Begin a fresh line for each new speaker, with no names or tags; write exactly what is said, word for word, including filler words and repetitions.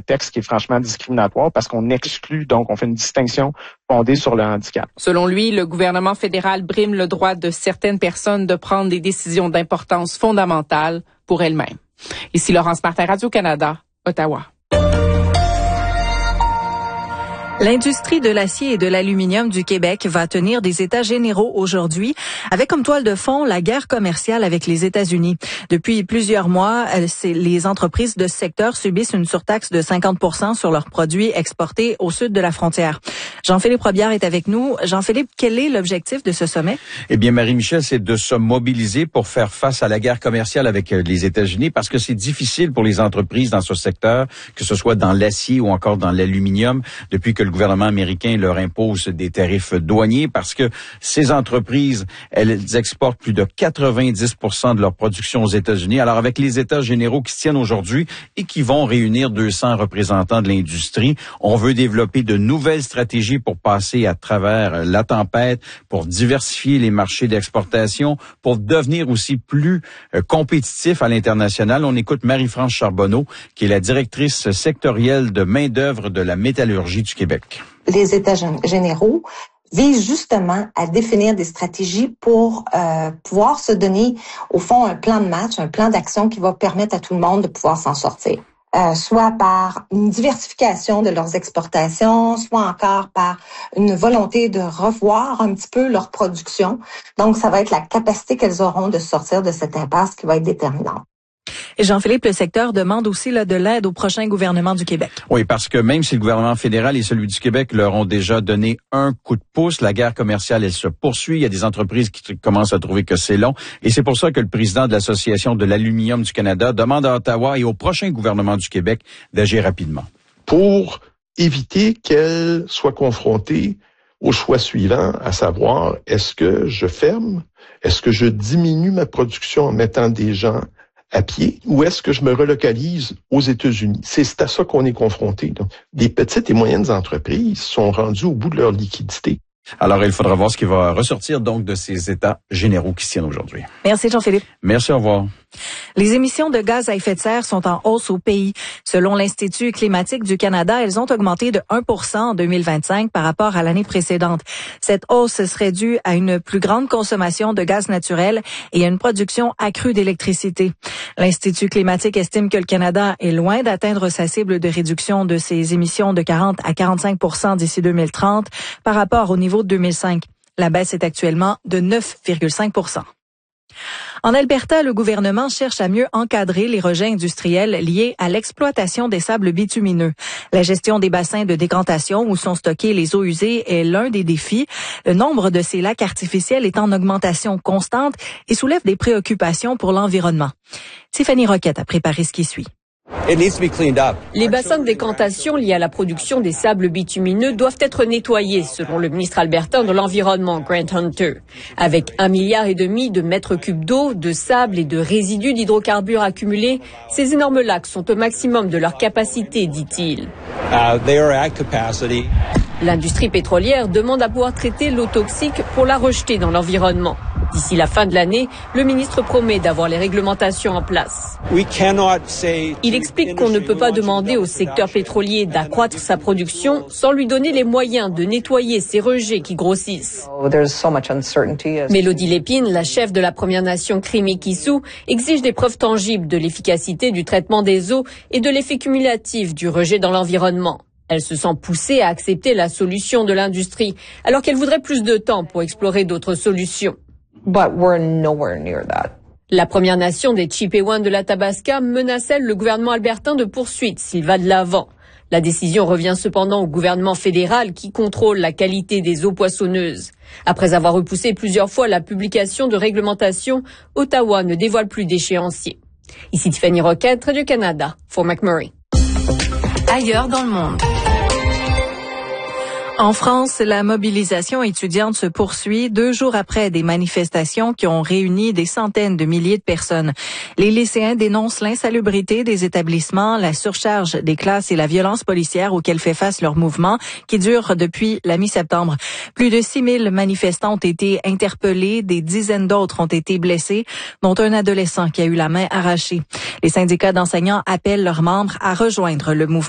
un texte qui est franchement discriminatoire parce qu'on exclut, donc on fait une distinction fondée sur le handicap.
Selon lui, le gouvernement fédéral brime le droit de certaines personnes de prendre des décisions d'importance fondamentale pour elles-mêmes. Ici Laurence Martin, Radio-Canada, Ottawa.
L'industrie de l'acier et de l'aluminium du Québec va tenir des états généraux aujourd'hui, avec comme toile de fond la guerre commerciale avec les États-Unis. Depuis plusieurs mois, les entreprises de ce secteur subissent une surtaxe de cinquante pour cent sur leurs produits exportés au sud de la frontière. Jean-Philippe Robillard est avec nous. Jean-Philippe, quel est l'objectif de ce sommet?
Eh bien, Marie-Michel, c'est de se mobiliser pour faire face à la guerre commerciale avec les États-Unis parce que c'est difficile pour les entreprises dans ce secteur, que ce soit dans l'acier ou encore dans l'aluminium, depuis que le gouvernement américain leur impose des tarifs douaniers parce que ces entreprises, elles exportent plus de quatre-vingt-dix pour cent de leur production aux États-Unis. Alors, avec les États généraux qui se tiennent aujourd'hui et qui vont réunir deux cents représentants de l'industrie, on veut développer de nouvelles stratégies pour passer à travers la tempête, pour diversifier les marchés d'exportation, pour devenir aussi plus euh, compétitif à l'international. On écoute Marie-France Charbonneau, qui est la directrice sectorielle de main-d'œuvre de la métallurgie du Québec.
Les États généraux visent justement à définir des stratégies pour euh, pouvoir se donner, au fond, un plan de match, un plan d'action qui va permettre à tout le monde de pouvoir s'en sortir. Euh, soit par une diversification de leurs exportations, soit encore par une volonté de revoir un petit peu leur production. Donc, ça va être la capacité qu'elles auront de sortir de cette impasse qui va être déterminante.
Et Jean-Philippe, le secteur demande aussi là, de l'aide au prochain gouvernement du Québec.
Oui, parce que même si le gouvernement fédéral et celui du Québec leur ont déjà donné un coup de pouce, la guerre commerciale, elle se poursuit. Il y a des entreprises qui commencent à trouver que c'est long. Et c'est pour ça que le président de l'Association de l'aluminium du Canada demande à Ottawa et au prochain gouvernement du Québec d'agir rapidement.
Pour éviter qu'elle soit confrontée au choix suivant, à savoir, est-ce que je ferme? Est-ce que je diminue ma production en mettant des gens à pied, ou est-ce que je me relocalise aux États-Unis? C'est à ça qu'on est confronté. Les petites et moyennes entreprises sont rendues au bout de leur liquidité.
Alors, il faudra voir ce qui va ressortir donc de ces états généraux qui se tiennent aujourd'hui.
Merci Jean-Philippe.
Merci, au revoir.
Les émissions de gaz à effet de serre sont en hausse au pays. Selon l'Institut climatique du Canada, elles ont augmenté de un pour cent en deux mille vingt-cinq par rapport à l'année précédente. Cette hausse serait due à une plus grande consommation de gaz naturel et à une production accrue d'électricité. L'Institut climatique estime que le Canada est loin d'atteindre sa cible de réduction de ses émissions de quarante à quarante-cinq pour cent d'ici deux mille trente par rapport au niveau de deux mille cinq. La baisse est actuellement de neuf virgule cinq pour cent. En Alberta, le gouvernement cherche à mieux encadrer les rejets industriels liés à l'exploitation des sables bitumineux. La gestion des bassins de décantation où sont stockées les eaux usées est l'un des défis. Le nombre de ces lacs artificiels est en augmentation constante et soulève des préoccupations pour l'environnement. Tiffany Roquette a préparé ce qui suit.
Les bassins de décantation liés à la production des sables bitumineux doivent être nettoyés, selon le ministre albertain de l'Environnement, Grant Hunter. Avec un milliard et demi de mètres cubes d'eau, de sable et de résidus d'hydrocarbures accumulés, ces énormes lacs sont au maximum de leur capacité, dit-il.
Uh, they are at capacity.
L'industrie pétrolière demande à pouvoir traiter l'eau toxique pour la rejeter dans l'environnement. D'ici la fin de l'année, le ministre promet d'avoir les réglementations en place. Il explique qu'on ne peut pas demander au secteur pétrolier d'accroître sa production sans lui donner les moyens de nettoyer ces rejets qui grossissent. Mélodie Lépine, la chef de la Première Nation Crimi-Kissou, exige des preuves tangibles de l'efficacité du traitement des eaux et de l'effet cumulatif du rejet dans l'environnement. Elle se sent poussée à accepter la solution de l'industrie, alors qu'elle voudrait plus de temps pour explorer d'autres solutions.
But we're nowhere near that.
La Première Nation des Chipewyan de l'Athabasca menace le gouvernement albertain de poursuite s'il va de l'avant. La décision revient cependant au gouvernement fédéral qui contrôle la qualité des eaux poissonneuses. Après avoir repoussé plusieurs fois la publication de réglementations, Ottawa ne dévoile plus d'échéancier. Ici Tiffany Roquette, Radio-Canada, Fort McMurray.
Ailleurs dans le monde. En France, la mobilisation étudiante se poursuit deux jours après des manifestations qui ont réuni des centaines de milliers de personnes. Les lycéens dénoncent l'insalubrité des établissements, la surcharge des classes et la violence policière auxquelles fait face leur mouvement qui dure depuis la mi-septembre. Plus de six mille manifestants ont été interpellés, des dizaines d'autres ont été blessés, dont un adolescent qui a eu la main arrachée. Les syndicats d'enseignants appellent leurs membres à rejoindre le mouvement.